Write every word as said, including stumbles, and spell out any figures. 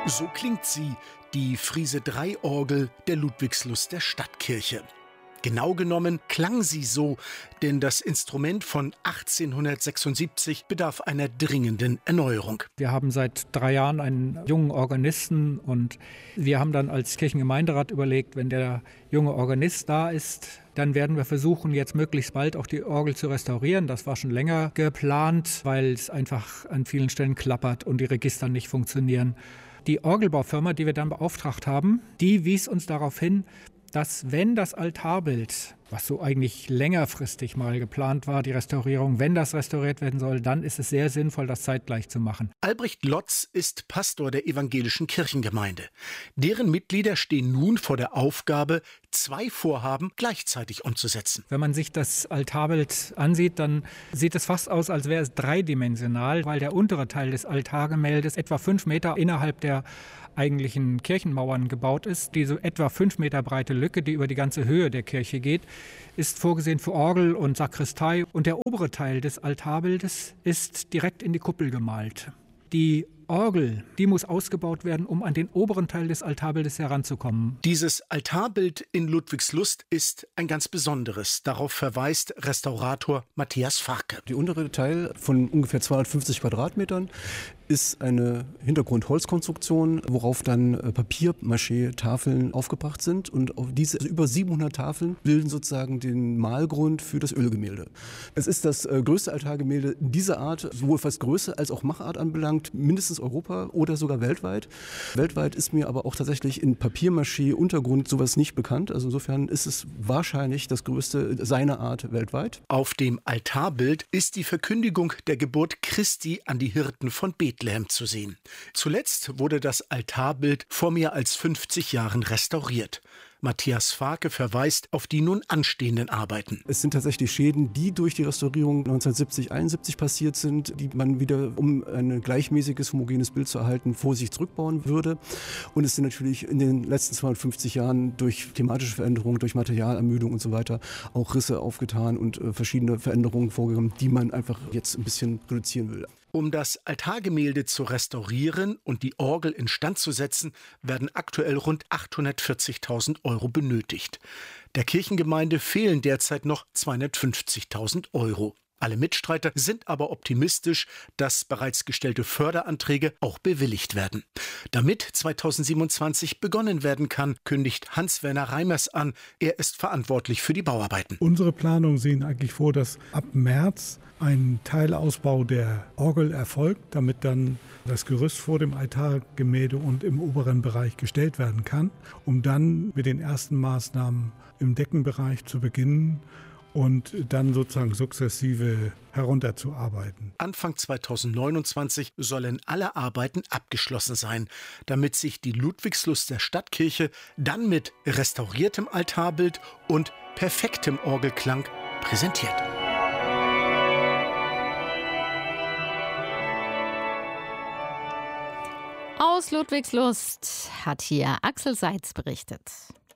So klingt sie, die Friese drei Orgel der Ludwigslust der Stadtkirche. Genau genommen klang sie so, denn das Instrument von achtzehnhundertsechsundsiebzig bedarf einer dringenden Erneuerung. Wir haben seit drei Jahren einen jungen Organisten und wir haben dann als Kirchengemeinderat überlegt, wenn der junge Organist da ist, dann werden wir versuchen, jetzt möglichst bald auch die Orgel zu restaurieren. Das war schon länger geplant, weil es einfach an vielen Stellen klappert und die Register nicht funktionieren. Die Orgelbaufirma, die wir dann beauftragt haben, die wies uns darauf hin, dass wenn das Altarbild, was so eigentlich längerfristig mal geplant war, die Restaurierung, wenn das restauriert werden soll, dann ist es sehr sinnvoll, das zeitgleich zu machen. Albrecht Lotz ist Pastor der evangelischen Kirchengemeinde. Deren Mitglieder stehen nun vor der Aufgabe, zwei Vorhaben gleichzeitig umzusetzen. Wenn man sich das Altarbild ansieht, dann sieht es fast aus, als wäre es dreidimensional, weil der untere Teil des Altargemäldes etwa fünf Meter innerhalb der eigentlichen Kirchenmauern gebaut ist. Diese etwa fünf Meter breite Lücke, die über die ganze Höhe der Kirche geht, ist vorgesehen für Orgel und Sakristei. Und der obere Teil des Altarbildes ist direkt in die Kuppel gemalt. Die Orgel, die muss ausgebaut werden, um an den oberen Teil des Altarbildes heranzukommen. Dieses Altarbild in Ludwigslust ist ein ganz besonderes. Darauf verweist Restaurator Matthias Farke. Der untere Teil von ungefähr zweihundertfünfzig Quadratmetern ist eine Hintergrundholzkonstruktion, worauf dann Papier-Maché-Tafeln aufgebracht sind. Und auf diese also über siebenhundert Tafeln bilden sozusagen den Malgrund für das Ölgemälde. Es ist das äh, größte Altargemälde dieser Art, sowohl was Größe als auch Machart anbelangt, mindestens Europa oder sogar weltweit. Weltweit ist mir aber auch tatsächlich in Papier-Maché-Untergrund sowas nicht bekannt. Also insofern ist es wahrscheinlich das größte seiner Art weltweit. Auf dem Altarbild ist die Verkündigung der Geburt Christi an die Hirten von Bethlehem zu sehen. Zuletzt wurde das Altarbild vor mehr als fünfzig Jahren restauriert. Matthias Farke verweist auf die nun anstehenden Arbeiten. Es sind tatsächlich Schäden, die durch die Restaurierung neunzehnhundertsiebzig, einundsiebzig passiert sind, die man wieder, um ein gleichmäßiges, homogenes Bild zu erhalten, vor sich zurückbauen würde. Und es sind natürlich in den letzten zweihundertfünfzig Jahren durch thematische Veränderungen, durch Materialermüdung und so weiter auch Risse aufgetan und äh, verschiedene Veränderungen vorgenommen, die man einfach jetzt ein bisschen reduzieren will. Um das Altargemälde zu restaurieren und die Orgel instand zu setzen, werden aktuell rund achthundertvierzigtausend Euro benötigt. Der Kirchengemeinde fehlen derzeit noch zweihundertfünfzigtausend Euro. Alle Mitstreiter sind aber optimistisch, dass bereits gestellte Förderanträge auch bewilligt werden. Damit zweitausendsiebenundzwanzig begonnen werden kann, kündigt Hans-Werner Reimers an. Er ist verantwortlich für die Bauarbeiten. Unsere Planungen sehen eigentlich vor, dass ab März ein Teilausbau der Orgel erfolgt, damit dann das Gerüst vor dem Altargemälde und im oberen Bereich gestellt werden kann, um dann mit den ersten Maßnahmen im Deckenbereich zu beginnen und dann sozusagen sukzessive herunterzuarbeiten. Anfang zweitausendneunundzwanzig sollen alle Arbeiten abgeschlossen sein, damit sich die Ludwigslust der Stadtkirche dann mit restauriertem Altarbild und perfektem Orgelklang präsentiert. Aus Ludwigslust hat hier Axel Seitz berichtet.